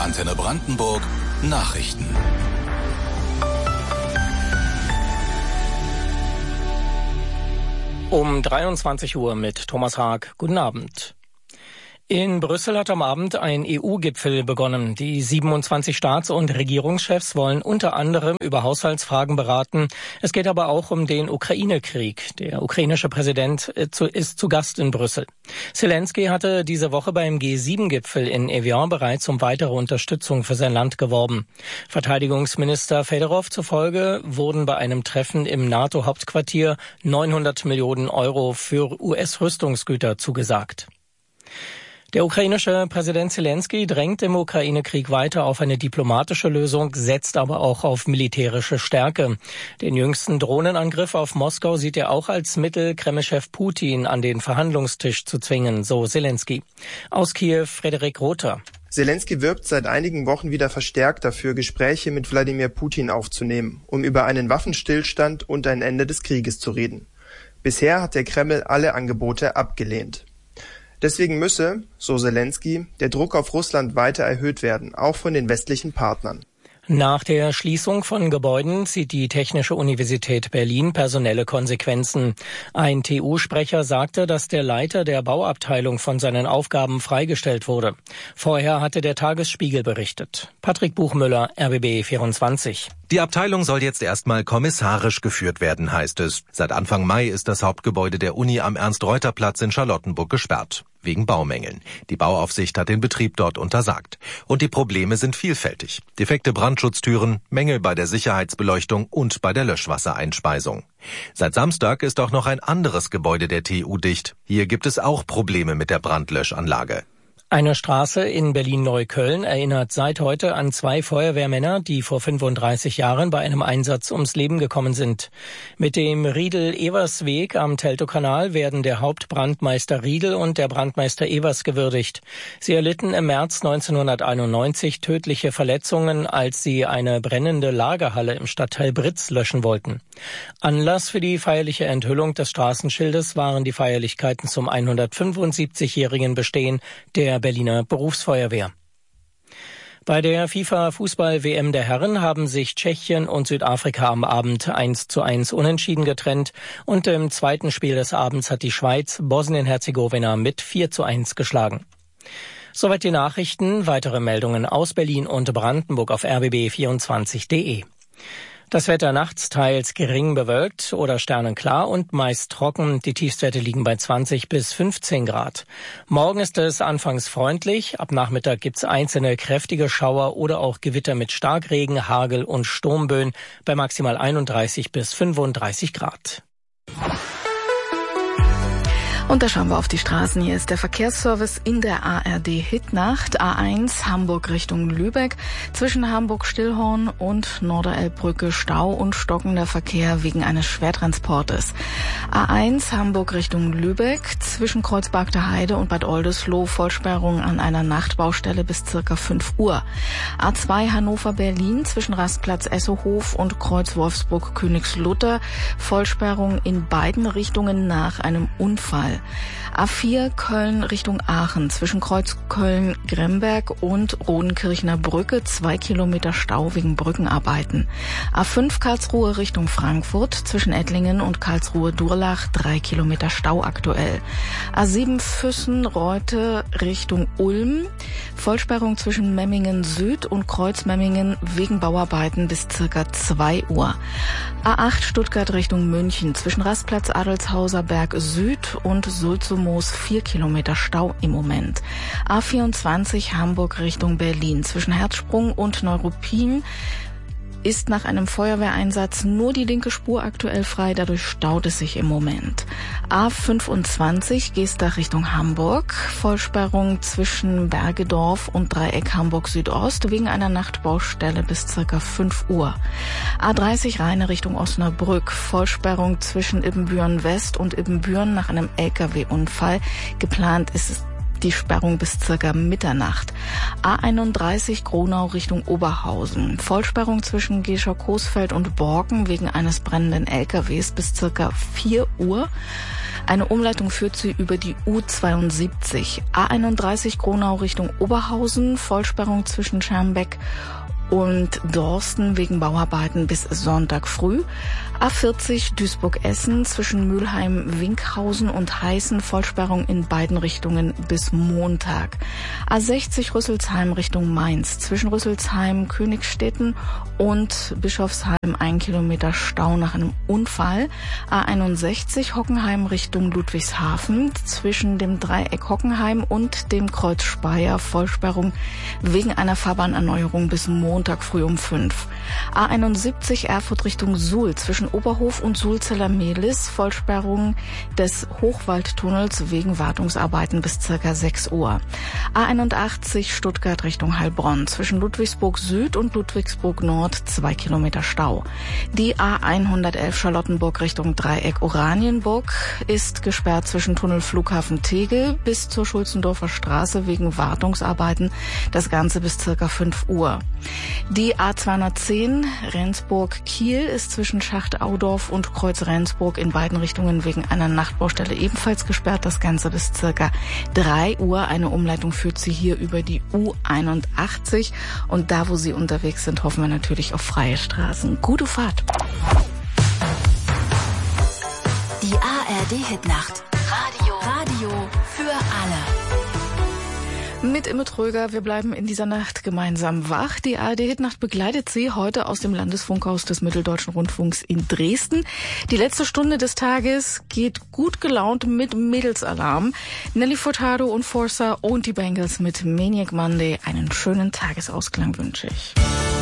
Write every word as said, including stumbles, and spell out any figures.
Antenne Brandenburg Nachrichten. Um dreiundzwanzig Uhr mit Thomas Haag. Guten Abend. In Brüssel hat am Abend ein E U-Gipfel begonnen. Die siebenundzwanzig Staats- und Regierungschefs wollen unter anderem über Haushaltsfragen beraten. Es geht aber auch um den Ukraine-Krieg. Der ukrainische Präsident ist zu Gast in Brüssel. Zelensky hatte diese Woche beim G sieben Gipfel in Evian bereits um weitere Unterstützung für sein Land geworben. Verteidigungsminister Fedorov zufolge wurden bei einem Treffen im NATO-Hauptquartier neunhundert Millionen Euro für U S-Rüstungsgüter zugesagt. Der ukrainische Präsident Zelensky drängt im Ukraine-Krieg weiter auf eine diplomatische Lösung, setzt aber auch auf militärische Stärke. Den jüngsten Drohnenangriff auf Moskau sieht er auch als Mittel, Kreml-Chef Putin an den Verhandlungstisch zu zwingen, so Zelensky. Aus Kiew, Frederik Rother. Zelensky wirbt seit einigen Wochen wieder verstärkt dafür, Gespräche mit Wladimir Putin aufzunehmen, um über einen Waffenstillstand und ein Ende des Krieges zu reden. Bisher hat der Kreml alle Angebote abgelehnt. Deswegen müsse, so Zelensky, der Druck auf Russland weiter erhöht werden, auch von den westlichen Partnern. Nach der Schließung von Gebäuden zieht die Technische Universität Berlin personelle Konsequenzen. Ein T U-Sprecher sagte, dass der Leiter der Bauabteilung von seinen Aufgaben freigestellt wurde. Vorher hatte der Tagesspiegel berichtet. Patrick Buchmüller, R B B vierundzwanzig. Die Abteilung soll jetzt erstmal kommissarisch geführt werden, heißt es. Seit Anfang Mai ist das Hauptgebäude der Uni am Ernst-Reuter-Platz in Charlottenburg gesperrt. Wegen Baumängeln. Die Bauaufsicht hat den Betrieb dort untersagt. Und die Probleme sind vielfältig. Defekte Brandschutztüren, Mängel bei der Sicherheitsbeleuchtung und bei der Löschwassereinspeisung. Seit Samstag ist auch noch ein anderes Gebäude der T U dicht. Hier gibt es auch Probleme mit der Brandlöschanlage. Eine Straße in Berlin-Neukölln erinnert seit heute an zwei Feuerwehrmänner, die vor fünfunddreißig Jahren bei einem Einsatz ums Leben gekommen sind. Mit dem Riedel-Evers-Weg am Teltowkanal werden der Hauptbrandmeister Riedel und der Brandmeister Evers gewürdigt. Sie erlitten im März neunzehnhunderteinundneunzig tödliche Verletzungen, als sie eine brennende Lagerhalle im Stadtteil Britz löschen wollten. Anlass für die feierliche Enthüllung des Straßenschildes waren die Feierlichkeiten zum hundertfünfundsiebzigjährigen Bestehen der Berliner Berufsfeuerwehr. Bei der FIFA-Fußball-W M der Herren haben sich Tschechien und Südafrika am Abend eins zu eins unentschieden getrennt und im zweiten Spiel des Abends hat die Schweiz Bosnien-Herzegowina mit vier zu eins geschlagen. Soweit die Nachrichten. Weitere Meldungen aus Berlin und Brandenburg auf r b b vierundzwanzig punkt d e. Das Wetter nachts teils gering bewölkt oder sternenklar und meist trocken. Die Tiefstwerte liegen bei zwanzig bis fünfzehn Grad. Morgen ist es anfangs freundlich. Ab Nachmittag gibt's einzelne kräftige Schauer oder auch Gewitter mit Starkregen, Hagel und Sturmböen bei maximal einunddreißig bis fünfunddreißig Grad. Und da schauen wir auf die Straßen. Hier ist der Verkehrsservice in der A R D-Hitnacht. A eins Hamburg Richtung Lübeck. Zwischen Hamburg-Stillhorn und Norderelbbrücke Stau und stockender Verkehr wegen eines Schwertransportes. A eins Hamburg Richtung Lübeck. Zwischen Kreuzbergter Heide und Bad Oldesloe Vollsperrung an einer Nachtbaustelle bis circa fünf Uhr. A zwei Hannover-Berlin zwischen Rastplatz Essohof und Kreuz Wolfsburg-Königslutter. Vollsperrung in beiden Richtungen nach einem Unfall. A vier Köln Richtung Aachen zwischen Kreuz Köln-Gremberg und Rodenkirchner Brücke zwei Kilometer Stau wegen Brückenarbeiten. A fünf Karlsruhe Richtung Frankfurt zwischen Ettlingen und Karlsruhe-Durlach drei Kilometer Stau aktuell. A sieben Füssen-Reute Richtung Ulm Vollsperrung zwischen Memmingen Süd und Kreuz-Memmingen wegen Bauarbeiten bis circa zwei Uhr. A acht Stuttgart Richtung München zwischen Rastplatz Adelshauser Berg Süd und Sulzumoos vier Kilometer Stau im Moment. A vierundzwanzig Hamburg Richtung Berlin zwischen Herzsprung und Neuruppin ist nach einem Feuerwehreinsatz nur die linke Spur aktuell frei, dadurch staut es sich im Moment. A fünfundzwanzig Geestach Richtung Hamburg, Vollsperrung zwischen Bergedorf und Dreieck Hamburg Südost wegen einer Nachtbaustelle bis circa fünf Uhr. A dreißig Rheine Richtung Osnabrück, Vollsperrung zwischen Ibbenbüren West und Ibbenbüren nach einem L K W-Unfall. Geplant ist es die Sperrung bis circa Mitternacht. A einunddreißig Gronau Richtung Oberhausen. Vollsperrung zwischen Gescher-Coesfeld und Borken wegen eines brennenden L K Ws bis circa vier Uhr. Eine Umleitung führt sie über die U zweiundsiebzig. A einunddreißig Gronau Richtung Oberhausen, Vollsperrung zwischen Schermbeck und Dorsten wegen Bauarbeiten bis Sonntag früh. A vierzig Duisburg-Essen zwischen Mülheim-Winkhausen und Heißen, Vollsperrung in beiden Richtungen bis Montag. A sechzig Rüsselsheim Richtung Mainz zwischen Rüsselsheim, Königstetten und Bischofsheim ein Kilometer Stau nach einem Unfall. A einundsechzig Hockenheim Richtung Ludwigshafen zwischen dem Dreieck Hockenheim und dem Kreuz Speyer, Vollsperrung wegen einer Fahrbahnerneuerung bis Montag früh um fünf. A einundsiebzig Erfurt Richtung Suhl zwischen Oberhof und Sulzeller Mehlis, Vollsperrung des Hochwaldtunnels wegen Wartungsarbeiten bis circa sechs Uhr. A einundachtzig Stuttgart Richtung Heilbronn zwischen Ludwigsburg Süd und Ludwigsburg Nord zwei Kilometer Stau. Die A hundertelf Charlottenburg Richtung Dreieck Oranienburg ist gesperrt zwischen Tunnel Flughafen Tegel bis zur Schulzendorfer Straße wegen Wartungsarbeiten. Das Ganze bis circa fünf Uhr. Die A zweihundertzehn Rendsburg-Kiel ist zwischen Schacht-Audorf und Kreuz-Rendsburg in beiden Richtungen wegen einer Nachtbaustelle ebenfalls gesperrt. Das Ganze bis circa drei Uhr. Eine Umleitung führt sie hier über die U einundachtzig. Und da, wo Sie unterwegs sind, hoffen wir natürlich auf freie Straßen. Gute Fahrt. Die A R D-Hitnacht. Radio. Radio für alle. Mit Imme Tröger, wir bleiben in dieser Nacht gemeinsam wach. Die A R D-Hitnacht begleitet Sie heute aus dem Landesfunkhaus des Mitteldeutschen Rundfunks in Dresden. Die letzte Stunde des Tages geht gut gelaunt mit Mädelsalarm. Nelly Furtado und Forza und die Bengals mit Maniac Monday. Einen schönen Tagesausklang wünsche ich.